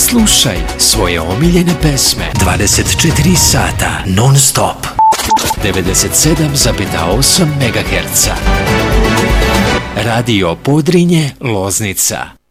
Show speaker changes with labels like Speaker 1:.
Speaker 1: Slušaj svoje omiljene pesme 24 sata non stop. 97,8 MHz. Radio Podrinje, Loznica.